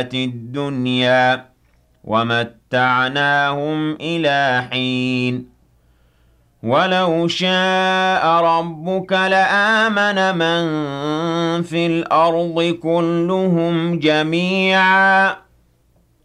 الدُّنْيَا وَمَتَّعْنَاهُمْ إِلَىٰ حِينٍ وَلَوْ شَاءَ رَبُّكَ لَآمَنَ مَن فِي الْأَرْضِ كُلُّهُمْ جَمِيعًا